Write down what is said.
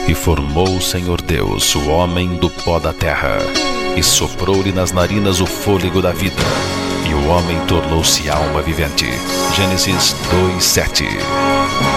E formou o Senhor Deus o homem do pó da terra, e soprou-lhe nas narinas o fôlego da vida, e o homem tornou-se alma vivente. Gênesis 2:7.